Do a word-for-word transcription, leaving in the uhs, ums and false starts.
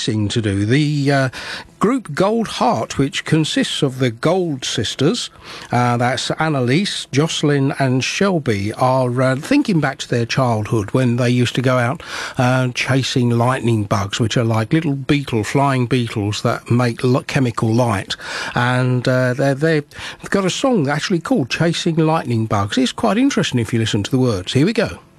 racing to do. The uh, group Gold Heart, which consists of the Gold sisters, uh, that's Annalise, Jocelyn and Shelby, are uh, thinking back to their childhood when they used to go out uh, chasing lightning bugs, which are like little beetle, flying beetles that make lo- chemical light. And uh, they're, they've got a song actually called Chasing Lightning Bugs. It's quite interesting if you listen to the words. Here we go.